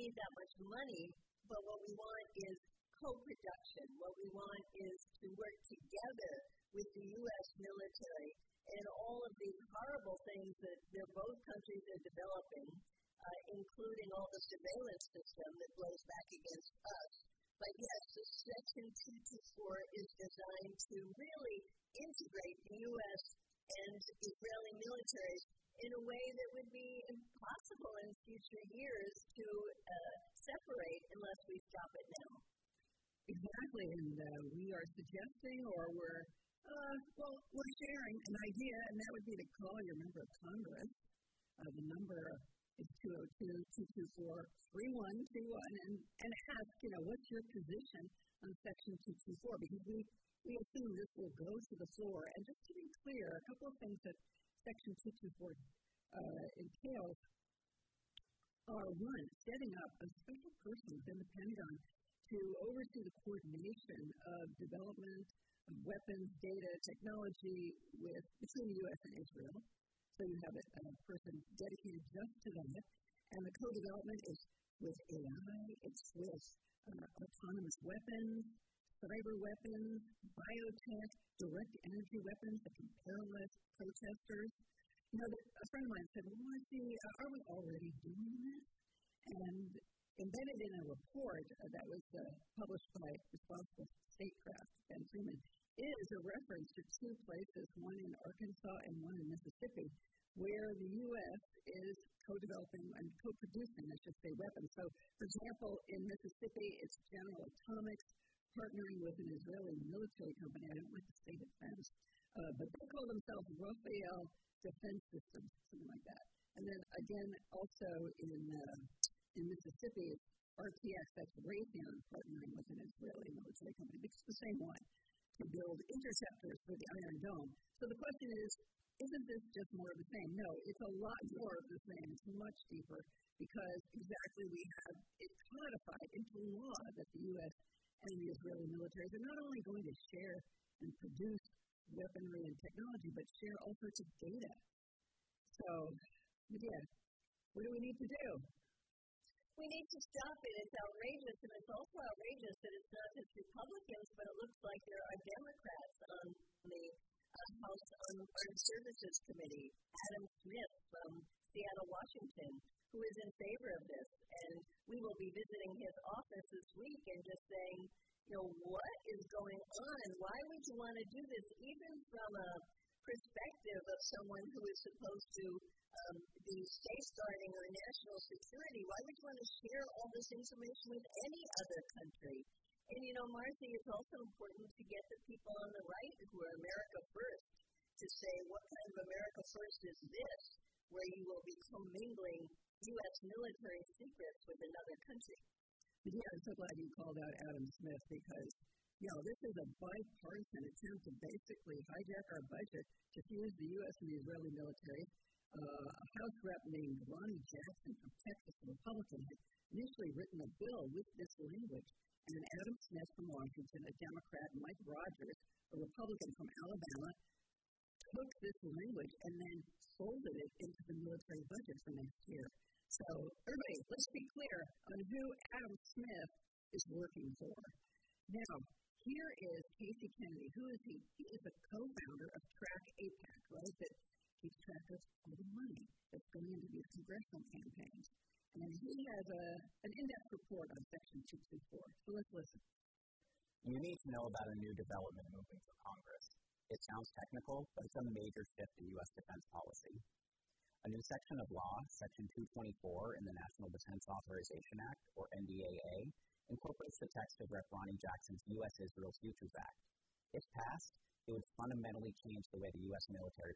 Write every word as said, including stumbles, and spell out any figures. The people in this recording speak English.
need that much money, but what we want is co-production. What we want is to work together with the U S military and all of these horrible things that their both countries are developing, uh, including all the surveillance system that blows back against us. But yes, the Section two twenty-four is designed to really integrate the U S and Israeli militaries in a way that would be impossible in future years to uh, separate unless we stop it now. Exactly, and uh, we are suggesting or we're, uh, well, we're sharing an idea, and that would be to call your member of Congress. Uh, the number is two oh two, two two four, three one two one, and, and ask, you know, what's your position on Section two twenty-four, because we, we assume this will go to the floor. And just to be clear, a couple of things that Section two twenty-four uh, entails are, one, setting up a special person within the Pentagon to oversee the coordination of development of weapons, data, technology with between the U S and Israel. So you have a, a person dedicated just to that. And the co-development is with A I, it's with uh, autonomous weapons, cyber weapons, biotech, direct energy weapons that can paralyze protesters. You know, a friend of mine said, well, I see, uh, are we already doing this? And embedded in a report uh, that was uh, published by Responsible Statecraft, Ben Freeman, is a reference to two places, one in Arkansas and one in Mississippi, where the U S is co-developing and co-producing, I should say, weapons. So, for example, in Mississippi, it's General Atomics partnering with an Israeli military company. I don't like to say defense, uh, but they call themselves Rafael Defense Systems, something like that. And then, again, also in uh, in Mississippi, it's R T X, that's Raytheon partnering with an Israeli military company. It's the same one, to build interceptors for the Iron Dome. So the question is, isn't this just more of the same? No, it's a lot more of the same. It's much deeper because exactly we have it codified into law that the U S and the Israeli militaries are not only going to share and produce weaponry and technology, but share all sorts of data. So, yeah, what do we need to do? We need to stop it. It's outrageous, and it's also outrageous that it's not just Republicans, but it looks like there are Democrats on the uh, House Armed Services Committee, Adam Smith from Seattle, Washington, who is in favor of this. And we will be visiting his office this week and just saying, you know, what is going on? Why would you want to do this, even from a perspective of someone who is supposed to um, be safeguarding our national security? Why would you want to share all this information with any other country? And, you know, Marcy, it's also important to get the people on the right who are America First to say, what kind of America First is this, where you will be commingling U S military secrets with another country? Yeah, I'm so glad you called out Adam Smith because, you know, this is a bipartisan attempt to basically hijack our budget to fuse the U S and the Israeli military. Uh, a House rep named Ronnie Jackson from Texas, a Republican, had initially written a bill with this language. And then Adam Smith from Washington, a Democrat, and Mike Rogers, a Republican from Alabama, took this language and then folded it into the military budget for next year. So, everybody, let's be clear on who Adam Smith is working for. Now, here is Casey Kennedy. Who is he? He is the co-founder of Track AIPAC, right, that keeps track of all the money that's going into these congressional campaigns. And he has a, an in-depth report on Section two twenty-four. So let's listen. You need to know about a new development moving through Congress. It sounds technical, but it's a major shift in U S defense policy. A new section of law, Section two twenty-four in the National Defense Authorization Act, or N D A A, incorporates the text of Representative Ronnie Jackson's U S Israel Futures Act. If passed, it would fundamentally change the way the U S military